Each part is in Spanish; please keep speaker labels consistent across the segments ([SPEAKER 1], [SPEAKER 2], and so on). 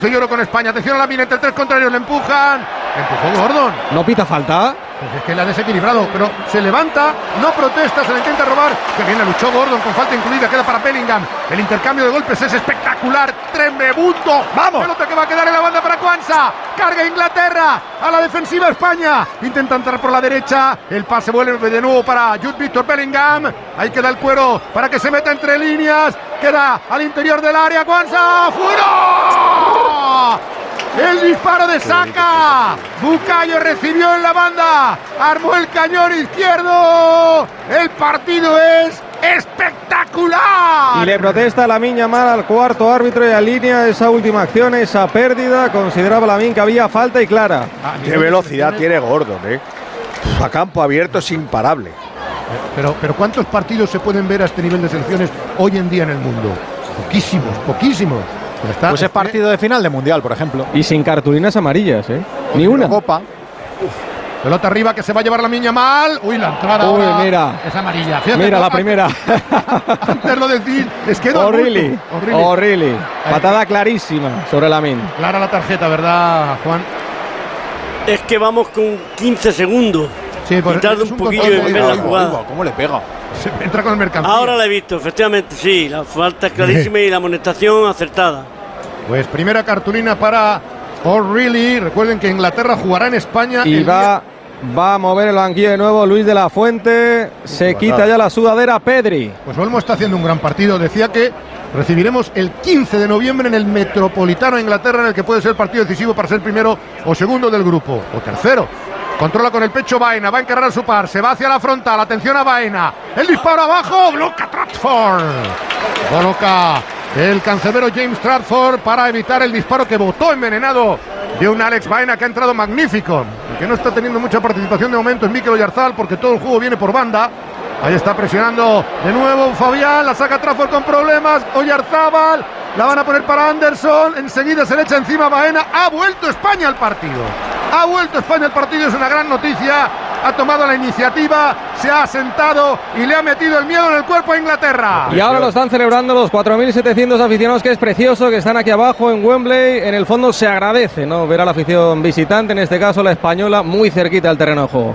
[SPEAKER 1] Lloro con España, atención a la mina, entre tres contrarios le empujan. Empujó Gordon.
[SPEAKER 2] ¿No pita falta?
[SPEAKER 1] Pues es que la ha desequilibrado, pero se levanta, no protesta, se la intenta robar. Que bien la luchó Gordon con falta incluida, queda para Bellingham. El intercambio de golpes es espectacular, tremebundo.
[SPEAKER 3] ¡Vamos!
[SPEAKER 1] Pelota que va a quedar en la banda para Quansah. Carga Inglaterra, a la defensiva España. Intenta entrar por la derecha, el pase vuelve de nuevo para Jude Victor Bellingham. Ahí queda el cuero para que se meta entre líneas. Queda al interior del área, Quansah, ¡fuera! El disparo de Saka. Bukayo recibió en la banda, armó el cañón izquierdo. El partido es espectacular.
[SPEAKER 2] Y le protesta Lamine Yamal al cuarto árbitro y alinea esa última acción, esa pérdida. Consideraba Lamine que había falta y clara.
[SPEAKER 3] Qué velocidad tiene Gordon, A campo abierto es imparable.
[SPEAKER 1] Pero ¿cuántos partidos se pueden ver a este nivel de selecciones hoy en día en el mundo? Poquísimos.
[SPEAKER 4] Pues es partido de final de Mundial, por ejemplo.
[SPEAKER 2] Y sin cartulinas amarillas, Ni una.
[SPEAKER 4] Copa.
[SPEAKER 1] Pelota arriba que se va a llevar Lamine Yamal. Uy, la entrada.
[SPEAKER 2] Uy, mira.
[SPEAKER 1] Es amarilla. Fíjate,
[SPEAKER 2] mira la primera.
[SPEAKER 1] Antes lo decir. Es que
[SPEAKER 2] O'Reilly. Patada clarísima sobre Lamine.
[SPEAKER 1] Clara la tarjeta, ¿verdad, Juan?
[SPEAKER 5] Es que vamos con 15 segundos.
[SPEAKER 1] Sí,
[SPEAKER 5] y tarda un poquillo en ver la jugada.
[SPEAKER 4] ¿Cómo le pega?
[SPEAKER 1] Se entra con el mercancía.
[SPEAKER 5] Ahora la he visto, efectivamente, sí. La falta es clarísima y la amonestación acertada.
[SPEAKER 1] Pues primera cartulina para O'Reilly. Recuerden que Inglaterra jugará en España.
[SPEAKER 2] Y va a mover el banquillo de nuevo Luis de la Fuente. Se quita ya la sudadera Pedri.
[SPEAKER 1] Pues Olmo está haciendo un gran partido. Decía que recibiremos el 15 de noviembre en el Metropolitano de Inglaterra, en el que puede ser partido decisivo para ser primero o segundo del grupo. O tercero. Controla con el pecho Baena, va a encargar a su par, se va hacia la frontal, atención a Baena, el disparo abajo, bloquea Trafford. Coloca el cancerbero James Trafford para evitar el disparo que botó envenenado de un Alex Baena que ha entrado magnífico. El que no está teniendo mucha participación de momento es Mikel Oyarzabal, porque todo el juego viene por banda. Ahí está presionando de nuevo Fabián, la saca Trafford con problemas, Oyarzabal, la van a poner para Anderson, enseguida se le echa encima Baena, ha vuelto España al partido. Ha vuelto España al partido, es una gran noticia. Ha tomado la iniciativa, se ha sentado y le ha metido el miedo en el cuerpo a Inglaterra.
[SPEAKER 2] Y ahora lo están celebrando los 4.700 aficionados, que es precioso, que están aquí abajo en Wembley. En el fondo se agradece, ¿no?, ver a la afición visitante, en este caso la española, muy cerquita del terreno de juego.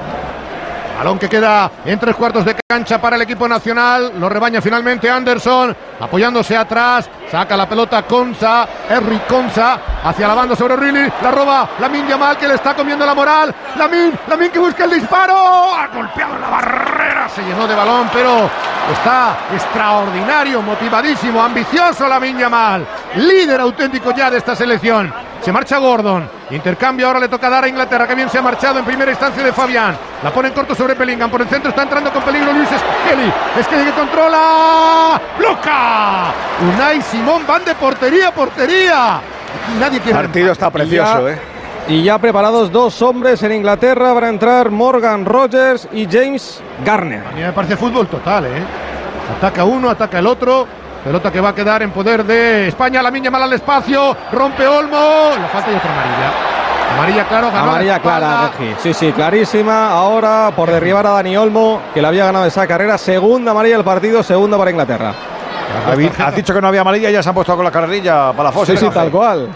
[SPEAKER 1] Balón que queda en 3/4 de cancha para el equipo nacional. Lo rebaña finalmente Anderson, apoyándose atrás. Saca la pelota Quansah, Henry Quansah, hacia la banda sobre O'Reilly. La roba Lamine Yamal, que le está comiendo la moral. Lamine que busca el disparo. Ha golpeado en la barrera. Se llenó de balón, pero está extraordinario, motivadísimo, ambicioso Lamine Yamal. Líder auténtico ya de esta selección. Se marcha Gordon. Intercambio, ahora le toca dar a Inglaterra, que bien se ha marchado en primera instancia de Fabián. La pone en corto sobre Bellingham, por el centro está entrando con peligro Luis Skelly que controla, bloca. Unai Simón, van de portería a portería. Nadie quiere.
[SPEAKER 3] El partido está precioso,
[SPEAKER 2] Y ya preparados dos hombres en Inglaterra. Van a entrar Morgan Rogers y James Garner.
[SPEAKER 1] A mí me parece fútbol total, Ataca uno, ataca el otro. Pelota que va a quedar en poder de España. Lamine Yamal al espacio, rompe Olmo. Le falta y otra amarilla. Amarilla, claro, ganó.
[SPEAKER 2] Amarilla clara, Regi. Sí, clarísima. Ahora por derribar a Dani Olmo, que le había ganado esa carrera. Segunda amarilla del partido, segunda para Inglaterra.
[SPEAKER 3] Has dicho que no había amarilla y ya se han puesto con la carrerilla para la fosa.
[SPEAKER 2] Sí, tal cual.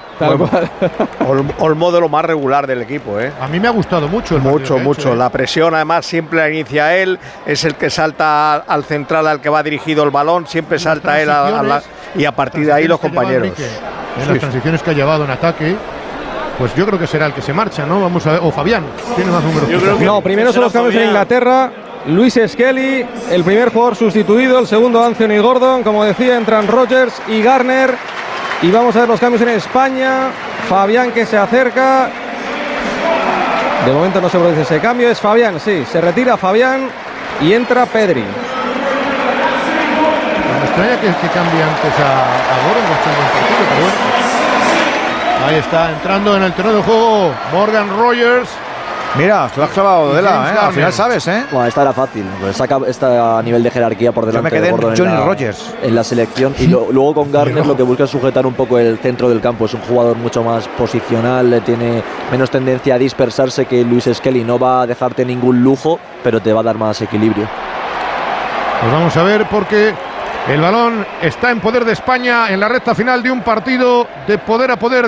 [SPEAKER 3] Olmo de lo más regular del equipo,
[SPEAKER 1] A mí me ha gustado mucho el
[SPEAKER 3] Mucho. La presión, además, siempre la inicia él. Es el que salta al central, al que va dirigido el balón. Siempre salta él y a partir de ahí los compañeros.
[SPEAKER 1] En las transiciones que ha llevado en ataque, pues yo creo que será el que se marcha, ¿no? Vamos a ver. O Fabián, tiene más números.
[SPEAKER 2] No, primero son los cambios en Inglaterra. Luis Skelly, el primer jugador sustituido, el segundo Anthony Gordon, como decía, entran Rogers y Garner. Y vamos a ver los cambios en España. Fabián, que se acerca. De momento no se produce ese cambio, es Fabián, sí, se retira Fabián y entra Pedri.
[SPEAKER 1] Me extraña que cambie antes a Gordon, pero bueno. Ahí está, entrando en el terreno de juego Morgan Rogers.
[SPEAKER 4] Mira, te lo has clavado de al final sabes,
[SPEAKER 6] Bueno, esta era fácil, pues está a nivel de jerarquía por delante.
[SPEAKER 4] Yo me quedé
[SPEAKER 6] de Gordon
[SPEAKER 4] Johnny Rogers
[SPEAKER 6] en la selección. Y luego con Garner lo que busca es sujetar un poco el centro del campo. Es un jugador mucho más posicional, tiene menos tendencia a dispersarse que Luis Skelly. No va a dejarte ningún lujo, pero te va a dar más equilibrio.
[SPEAKER 1] Pues vamos a ver, porque el balón está en poder de España en la recta final de un partido de poder a poder.